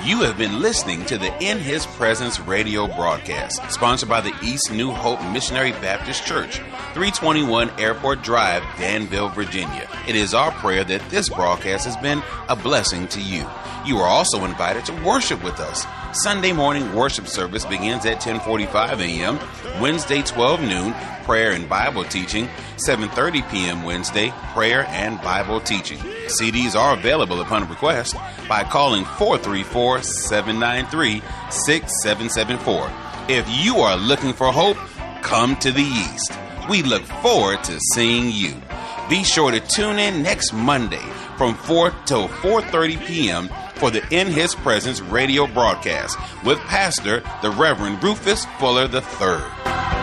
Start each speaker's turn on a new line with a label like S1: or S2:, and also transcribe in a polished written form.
S1: You have been listening to the In His Presence radio broadcast, sponsored by the East New Hope Missionary Baptist Church, 321 Airport Drive, Danville, Virginia. It is our prayer that this broadcast has been a blessing to you. You are also invited to worship with us. Sunday morning worship service begins at 10:45 a.m., Wednesday 12 noon, prayer and Bible teaching, 7:30 p.m. Wednesday, prayer and Bible teaching. CDs are available upon request by calling 434-793-6774. If you are looking for hope, come to the East. We look forward to seeing you. Be sure to tune in next Monday from 4 till 4:30 p.m. for the In His Presence radio broadcast with Pastor the Reverend Rufus Fuller III.